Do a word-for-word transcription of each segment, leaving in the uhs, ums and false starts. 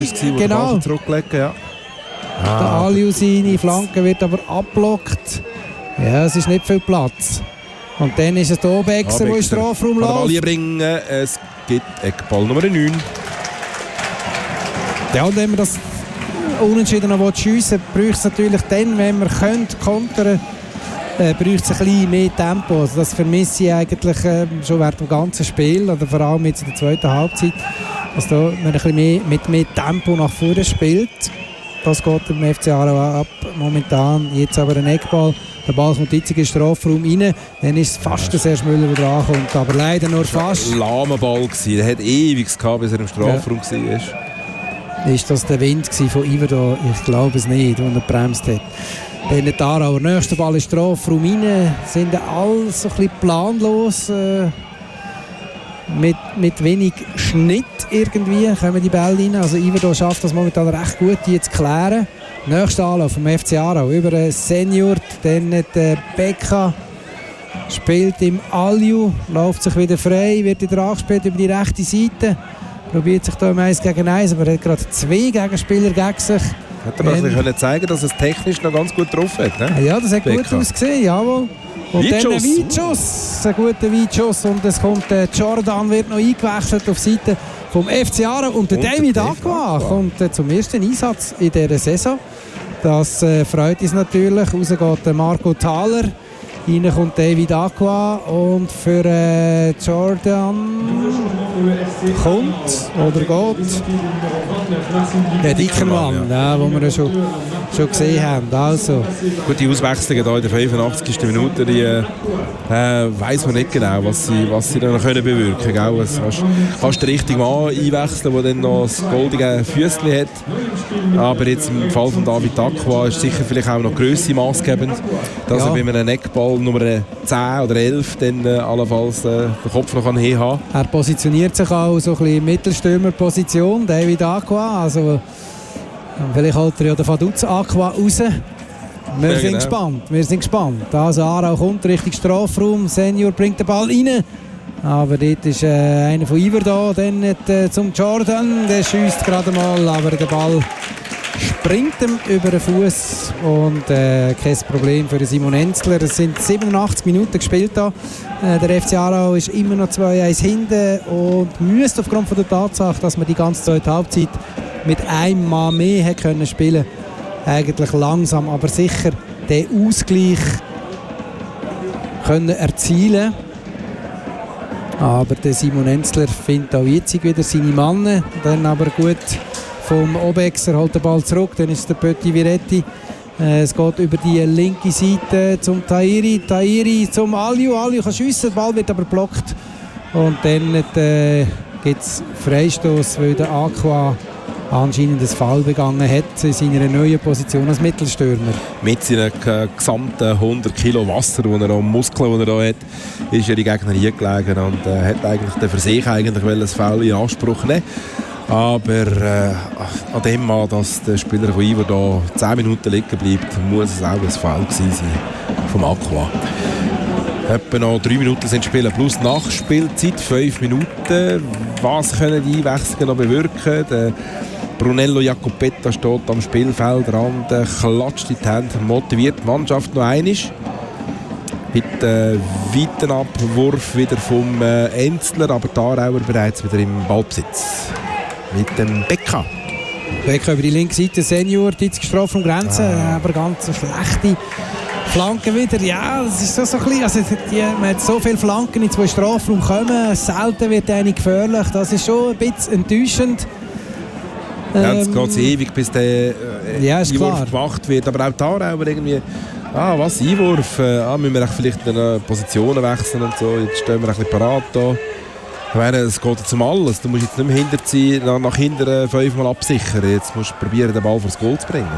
War, genau. Zurücklegen, ja. Ah. Der Aliu seine Flanke wird aber abblockt. Ja, es ist nicht viel Platz. Und dann ist es der Obexer, der in Strafraum läuft. Bringen. Es gibt Eckball Nummer neun. Ja, und wenn man das Unentschieden noch schiessen will, braucht es natürlich dann, wenn man könnte, kontern, äh, braucht es ein bisschen mehr Tempo. Also das vermisse ich eigentlich äh, schon während dem ganzen Spiel, oder vor allem jetzt in der zweiten Halbzeit, dass da man ein bisschen mehr, mit mehr Tempo nach vorne spielt. Das geht dem F C Aarau ab momentan. Jetzt aber ein Eckball. Der Ball kommt jetzt in den Strafraum rein. Dann ist es fast, dass Serge Müller wieder ankommt. Aber leider nur fast. Das war ein lahmer Ball. Der hat ewig gehabt, bis er im Strafraum ja. war. Ist das der Wind von Iverdon? Ich glaube es nicht, als er gebremst hat. Dann der Aarauer. Nächster Ball in den Strafraum rein. Sind alle so ein bisschen planlos. Äh, mit, mit wenig Schnitt irgendwie kommen die Bälle rein. Also Iverdon schafft das momentan recht gut, die zu klären. Nächster Anlauf vom F C Aarau über den Senior, dann der Becca spielt im Aliu, läuft sich wieder frei, wird wieder angespielt über die rechte Seite, probiert sich da im eins gegen eins, aber er hat gerade zwei Gegenspieler gegen sich. Hat er ähm, können zeigen, dass er es technisch noch ganz gut drauf hat? Ne? Ja, das hat Becca gut ausgesehen, jawohl. Und Weitschuss. dann ein Weitschuss, ein guter Weitschuss, und es kommt äh, Jordan, wird noch eingewechselt auf Seite vom F C Aarau, und der und David Aqua kommt äh, zum ersten Einsatz in dieser Saison. Das äh, freut uns natürlich. Raus geht äh, Marco Thaler, rein kommt David Aqua, und für äh, Jordan kommt oder geht der Dickermann, ja. Ja, wo wir ja schon, schon gesehen haben. Also. Gute Auswechslungen hier in der fünfundachtzigsten Minute, die äh, weiss man nicht genau, was sie, was sie dann können bewirken können. Du kannst, kannst den richtigen Mann einwechseln, der dann noch das goldige Füßchen hat. Aber jetzt im Fall von David Aqua ist sicher vielleicht auch noch Grösse maßgebend, dass ja. er bei einem Eckball Nummer zehn oder elf dann äh, allenfalls äh, den Kopf noch hinhaben kann. Er positioniert sich auch so ein bisschen in Mittelstürmerposition, David Aqua. Also, vielleicht holt er ja den Vaduz Aqua raus. Wir ja, sind genau. gespannt, wir sind gespannt. Also Aarau kommt Richtung Strafraum, Senior bringt den Ball rein. Aber dort ist äh, einer von Iverdon, dann äh, zum Jordan, der schießt gerade mal, aber der Ball springt ihm über den Fuß, und äh, kein Problem für Simon Enzler. Es sind siebenundachtzig Minuten gespielt da. Äh, der F C Aarau ist immer noch zwei eins hinten und müsste aufgrund von der Tatsache, dass man die ganze zweite Halbzeit mit einem Mann mehr hätte können spielen, eigentlich langsam, aber sicher den Ausgleich können erzielen. Aber der Simon Enzler findet auch jetzt wieder seine Mannen, dann aber gut. Vom Obexer holt den Ball zurück, dann ist der Petit Viretti. Äh, es geht über die linke Seite zum Tahiri. Tahiri zum Aliu. Aliu kann schiessen, der Ball wird aber blockt. Und dann äh, gibt es Freistoß, weil der Aqua anscheinend ein Foul begangen hat in seiner neuen Position als Mittelstürmer. Mit seinen äh, gesamten hundert Kilo Wasser, die er an Muskeln die er da hat, ist er die Gegner hier gelegen und äh, hat eigentlich für sich eigentlich ein Foul in Anspruch nehmen. Aber äh, an dem Mal, dass der Spieler von Ivo da zehn Minuten liegen bleibt, muss es auch ein Foul gewesen sein vom Aqua. Etwa noch drei Minuten sind Spielen plus Nachspielzeit, fünf Minuten. Was können die Einwechslungen noch bewirken? Der Brunello Jacopetta steht am Spielfeldrand, klatscht in die Hände, motiviert die Mannschaft noch einmal. Mit äh, weiten Abwurf wieder vom äh, Enzler, aber die Aarauer bereits wieder im Ballbesitz. Mit dem Becca. Becca über die linke Seite, Senior, jetzt Strafraum Grenze, ah. aber ganz schlechte Flanken wieder. Ja, das ist so, so ein bisschen, also die, man hat so viele Flanken, die in Strafraum kommen, selten wird eine gefährlich, das ist schon ein bisschen enttäuschend. Ja, jetzt geht es ewig, bis der äh, ja, Einwurf gemacht wird, aber auch die Aarauer irgendwie, ah, was, Einwurf, äh, ah, müssen wir vielleicht eine Positionen wechseln und so, jetzt stehen wir ein bisschen parat da. Ich meine, es geht jetzt um alles. Du musst jetzt nicht mehr hinterziehen, nach, nach hinten fünfmal absichern. Jetzt musst du probieren, den Ball vors Goal zu bringen.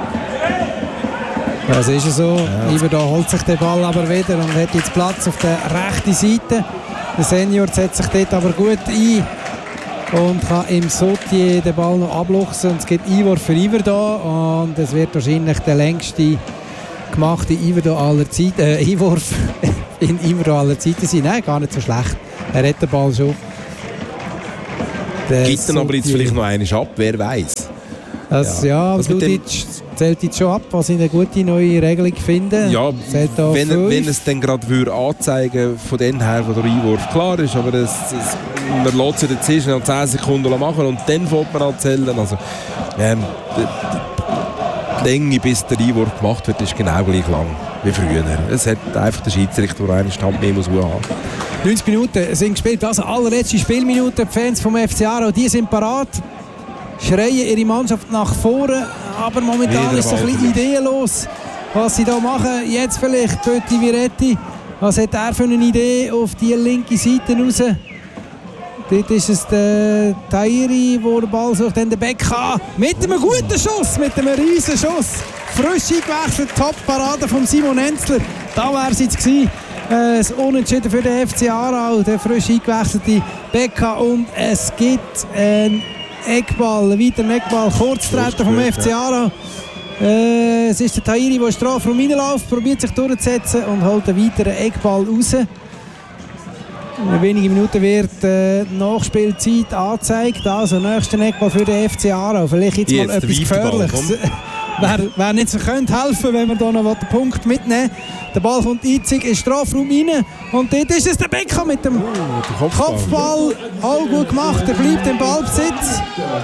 Das ist so. Ja. Iverdon holt sich den Ball aber wieder und hat jetzt Platz auf der rechten Seite. Der Senior setzt sich dort aber gut ein und kann im Sautier den Ball noch abluchsen. Und es gibt Einwurf für Iverdon und es wird wahrscheinlich der längste gemachte Iverdon aller Zeiten, äh, Einwurf in Iverdon aller Zeiten sein. Nein, gar nicht so schlecht. Er hat den Ball schon. Gibt dann aber jetzt vielleicht noch einen ab, wer weiß. Das, ja, ja Dudic zählt jetzt schon ab, was ich eine gute neue Regelung finde. Ja, wenn, er, wenn es dann gerade anzeigen von dem her, wo der Einwurf klar ist, aber es, es, man lässt es jetzt erst noch zehn Sekunden machen und dann fängt man an zu zählen. Also, ähm, die, die Länge, bis der Einwurf gemacht wird, ist genau gleich lang wie früher. Es hat einfach der Schiedsrichter, der einen Stand mehr muss haben. neunzig Minuten sind gespielt, also allerletzte Spielminute. Die Fans vom F C Aarau, die sind parat, schreien ihre Mannschaft nach vorne, aber momentan Wieder ist es ein bisschen ideenlos, was sie da machen. Jetzt vielleicht Pötti Viretti, was hat er für eine Idee auf die linke Seite raus? Dort ist es der Tahiri, der den Ball sucht, dann der Becca mit einem guten Schuss, mit einem riesen Schuss. Frisch eingewechselt, Top-Parade von Simon Enzler. Da wäre es jetzt gewesen. Äh, das Unentschieden für den F C Aarau, der frisch eingewechselte Becca. Und es gibt einen Eckball, einen weiteren Eckball, Kurztreten vom F C Aarau. Äh, es ist der Tahiri, der Strafraum reinläuft, probiert sich durchzusetzen und holt einen weiteren Eckball raus. In wenigen Minuten wird äh, Nachspielzeit angezeigt. Also nächster Eckball für den F C Aarau. Vielleicht jetzt, jetzt mal etwas Gefährliches. Wer, wer nicht so könnte helfen, wenn man da noch den Punkt mitnehmen will. Der Ball kommt einzig in den Strafraum rein. Und dort ist es der Becca mit dem oh, Kopfball. Kopfball. Auch gut gemacht. Er bleibt im Ballbesitz.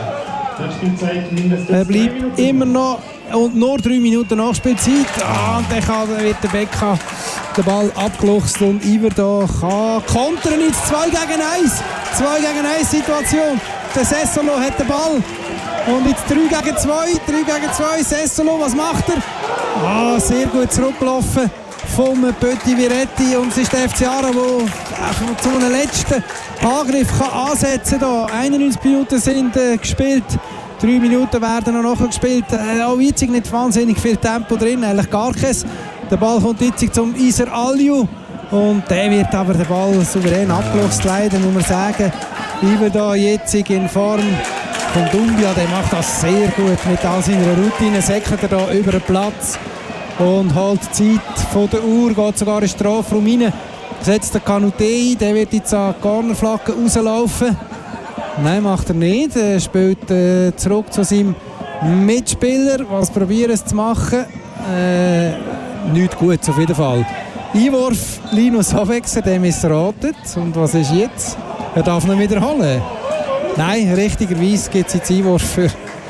Er bleibt immer noch. Und nur drei Minuten Nachspielzeit. Ah, und dann wird der Becca den Ball abgeluchst und Iver da kann kontern jetzt zwei gegen eins. zwei gegen eins Situation. Der Sessolo hat den Ball. Und jetzt drei gegen zwei. drei gegen zwei. Sessolo, was macht er? Ah, sehr gut zurückgelaufen vom Pötti Viretti. Und es ist der F C Aarau, der zu einem letzten Angriff kann ansetzen kann. einundneunzig Minuten sind äh, gespielt. Drei Minuten werden noch nachgespielt. Äh, auch jetzt nicht wahnsinnig viel Tempo drin, eigentlich gar keins. Der Ball kommt jetzt zum Iser Aliu. Und der wird aber der Ball souverän abgeluchst, leider muss man sagen. Iver da jetzt in Form von Dumbia, der macht das sehr gut mit all seiner Routine. Säckert er da über den Platz und holt die Zeit von der Uhr, geht sogar in den Strafraum rein. Setzt der Kanute ein, der wird jetzt an die Cornerflagge rauslaufen. Nein, macht er nicht. Er spielt äh, zurück zu seinem Mitspieler. Was probieren es zu machen? Äh, nicht gut, auf jeden Fall. Einwurf, Linus Havexer, der missratet. Und was ist jetzt? Er darf ihn wiederholen. Nein, richtigerweise gibt es jetzt Einwurf für...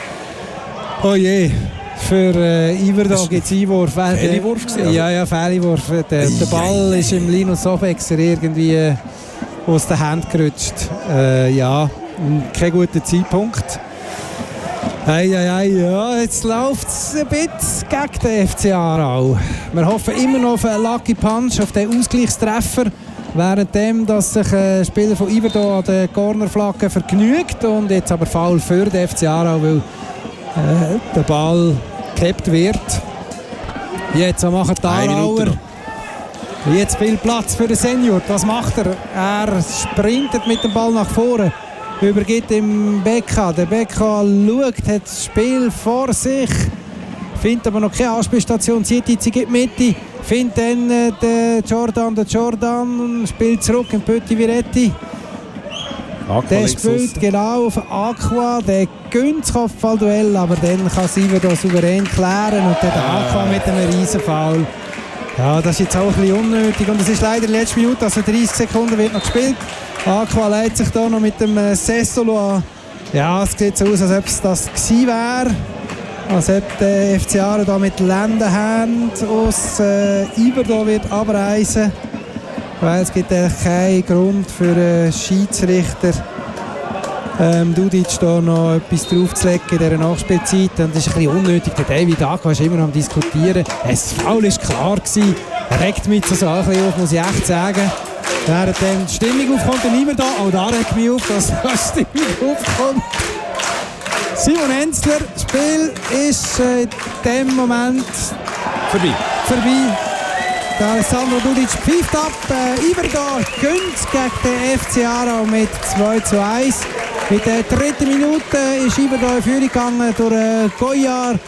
Oh je, für äh, Iver da gibt es Einwurf. Fehleinwurf gewesen? Ja, ja, Fehleinwurf. Der, der Ball ist im Linus Havexer irgendwie äh, aus der Hand gerutscht. Äh, ja, kein guter Zeitpunkt. Hey, hey, hey, ja, jetzt läuft es ein bisschen gegen den F C Aarau. Wir hoffen immer noch auf einen Lucky Punch, auf den Ausgleichstreffer. Währenddem, dass sich ein Spieler von Iver hier an der Cornerflagge vergnügt. Und jetzt aber Foul für den F C Aarau, weil äh, der Ball gekippt wird. Jetzt machen die Aarauer. Jetzt viel Platz für den Senior. Was macht er? Er sprintet mit dem Ball nach vorne. Übergibt dem Becca. Der Becca schaut, hat das Spiel vor sich. Findet aber noch keine Anspielstation. Zieht jetzt in die Mitte. Findet dann äh, den Jordan. Der Jordan spielt zurück in Pötti Viretti. Aqua der spielt genau auf Aqua. Der gönnt das Kopfballduell, aber dann kann Iver da souverän klären. Und dann der Aqua mit einem riesen Foul. Ja, das ist jetzt auch ein bisschen unnötig. Und es ist leider die letzte Minute, also dreißig Sekunden wird noch gespielt. Aqua leitet sich da noch mit dem äh, Sessolo an. Ja, es sieht so aus, als ob es das gewesen wäre. Als ob der F C Aarau da mit Länderhand aus äh, Iver da wird abreisen. Weil es gibt eigentlich keinen Grund für einen Schiedsrichter, ähm, Dudic da noch etwas draufzulegen in dieser Nachspielzeit. Und das ist ein bisschen unnötig. Der David Aqua ist immer noch am Diskutieren. Das Foul war klar gewesen. Er regt mich so ein bisschen auf, muss ich echt sagen. Während dann die Stimmung aufkommt, dann niemand da. Auch da regt mich auf, dass die Stimmung aufkommt. Simon Enzler, das Spiel ist äh, in dem Moment vorbei. vorbei. Der Alessandro Dudic pfeift ab. Äh, Iver da gönnt gegen den F C Aarau mit zwei zu eins. In der dritten Minute ist Iver da in Führung gegangen durch äh, Goyard.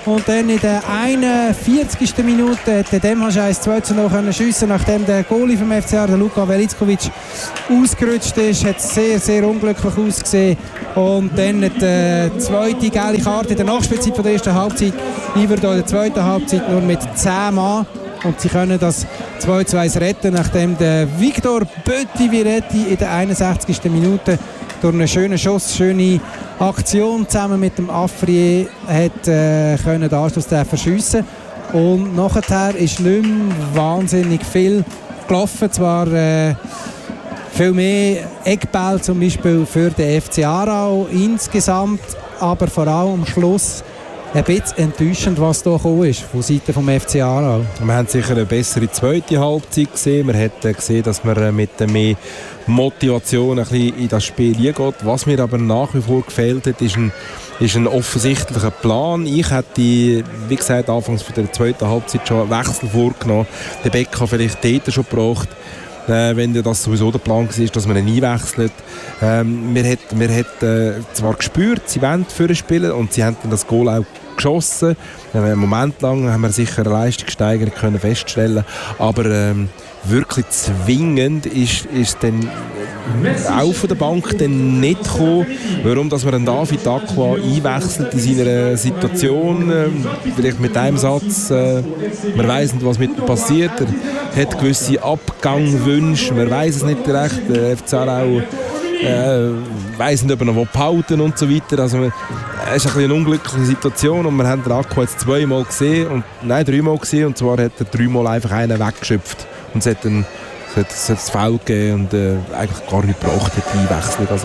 Und dann in der einundvierzigsten Minute hat der Demhascheiß zwei zu null können schiessen, nachdem der Goalie vom F C Aarau, der Luka Velickovic, ausgerutscht ist. Hat sehr, sehr unglücklich ausgesehen. Und dann die äh, zweite gelbe Karte in der Nachspielzeit von der ersten Halbzeit. Iverdon in der zweiten Halbzeit nur mit zehn Mann. Und sie können das zwei zu eins retten, nachdem der Victor Bötti-Viretti in der einundsechzigsten Minute durch einen schönen Schuss, schöne Aktion zusammen mit dem Afrier hat äh, können den Anschluss verschiessen. Und nachher ist nicht mehr wahnsinnig viel gelaufen. Zwar äh, viel mehr Eckbälle zum Beispiel für den F C Aarau insgesamt, aber vor allem am Schluss ein bisschen enttäuschend, was hier gekommen ist von Seiten des F C Aarau. Wir haben sicher eine bessere zweite Halbzeit gesehen. Wir hätten gesehen, dass man mit mehr Motivation ein bisschen in das Spiel hineingeht. Was mir aber nach wie vor gefehlt hat, ist ein, ist ein offensichtlicher Plan. Ich hätte, wie gesagt, anfangs von der zweiten Halbzeit schon einen Wechsel vorgenommen. Der Becker vielleicht dort schon gebraucht. Äh, wenn das sowieso der Plan war, dass man ihn einwechselt. Ähm, wir haben wir hat, äh, zwar gespürt, sie wollen für spielen und sie haben dann das Goal auch geschossen. Äh, einen Moment lang haben wir sicher eine Leistungssteigerung können feststellen, aber ähm, wirklich zwingend ist, ist dann auch von der Bank dann nicht gekommen. Warum, dass man einen David Acquah einwechselt in seiner Situation, äh, vielleicht mit einem Satz, äh, man weiss nicht, was mit ihm passiert, er hat gewisse Abgangwünsche, man weiss es nicht recht, der F C Aarau äh, weiss nicht, ob er noch behalten und so weiter. Also, es ist ein eine unglückliche Situation und wir haben den Acquah jetzt zweimal gesehen, und, nein, dreimal gesehen, und zwar hat er dreimal einfach einen weggeschöpft und es hat dann es hat es Foul gegeben und äh, eigentlich gar nicht gebraucht hat, einwechseln. Also,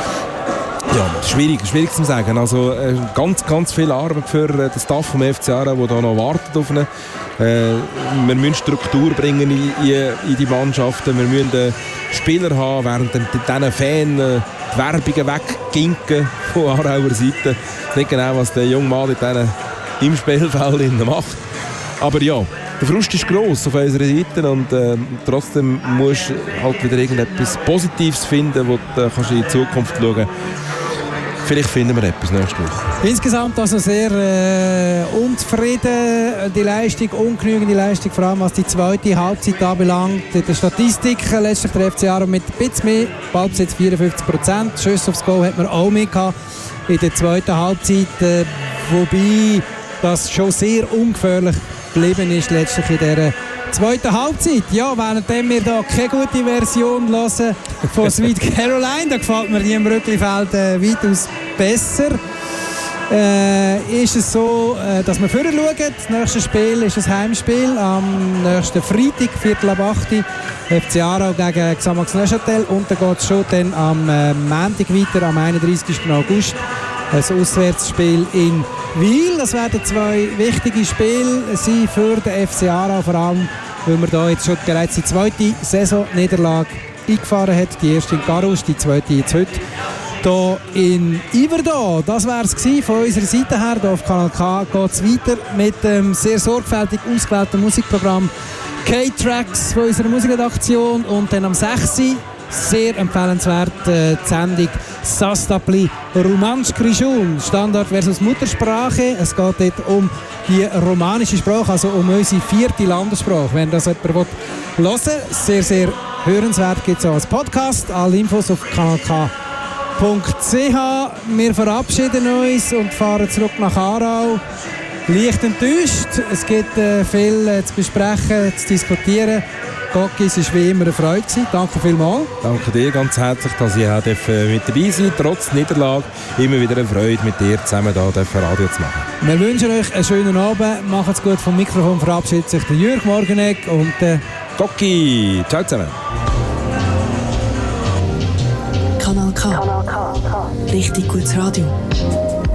ja, schwierig, schwierig zu sagen. Also, äh, ganz, ganz viel Arbeit für äh, den Staff vom F C Aarau, der da noch wartet auf ihn. Äh, wir müssen Struktur bringen in, in, in die Mannschaften. Wir müssen äh, Spieler haben, während diesen Fans äh, die Werbungen wegginken von Aarauer Seite. Ich weiß nicht genau, was der junge Mann im Spielfeld macht. Aber ja, der Frust ist gross auf unserer Seite und äh, trotzdem musst du halt wieder irgendetwas Positives finden, wo du äh, kannst in die Zukunft schauen kannst. Vielleicht finden wir etwas nächste Woche. Insgesamt also sehr äh, unzufrieden, die Leistung, ungenügende Leistung, vor allem was die zweite Halbzeit anbelangt. In der Statistik letztlich der F C Aarau mit ein bisschen mehr, Ballbesitz vierundfünfzig Prozent, Schüsse aufs Goal hat man auch mehr gehabt in der zweiten Halbzeit, äh, wobei das schon sehr ungefährlich geblieben ist letztlich in dieser zweiten Halbzeit. Ja, während wir hier keine gute Version hören von Sweet Caroline, da gefällt mir die im Rückliefeld äh, weitaus besser. Äh, ist es so, äh, dass wir vorher schauen. Das nächste Spiel ist ein Heimspiel am nächsten Freitag, Viertel ab acht Uhr. F C Aarau gegen Xamax Neuchâtel. Und dann geht es schon dann am äh, Montag weiter, am einunddreißigsten August. Ein Auswärtsspiel in Wil. Das werden zwei wichtige Spiele sein für den F C Aarau, vor allem, weil man da jetzt schon bereits die zweite Saisonniederlage eingefahren hat. Die erste in Garus, die zweite jetzt heute hier in Iverdon. Das wäre es von unserer Seite her. Hier auf Kanal K geht es weiter mit dem sehr sorgfältig ausgewählten Musikprogramm K-Tracks von unserer Musikredaktion. Und dann am sechsten sehr empfehlenswert äh, die Sendung Sastapli Romansch Krischun, Standard versus Muttersprache. Es geht dort um die romanische Sprache, also um unsere vierte Landessprache. Wenn das jemand hören will, sehr, sehr hörenswert, gibt es auch als Podcast. Alle Infos auf kanal k punkt c h. Wir verabschieden uns und fahren zurück nach Aarau. Leicht enttäuscht. Es gibt äh, viel äh, zu besprechen, zu diskutieren. Gokis war wie immer eine Freude. Danke vielmals. Danke dir ganz herzlich, dass ich auch mit dabei sein durfte. Trotz Niederlage immer wieder eine Freude, mit dir zusammen hier Radio zu machen. Wir wünschen euch einen schönen Abend. Macht's gut. Vom Mikrofon verabschiedet sich der Jürg Morgenegg und der Goki. Ciao zusammen. Kanal K. Richtig gutes Radio.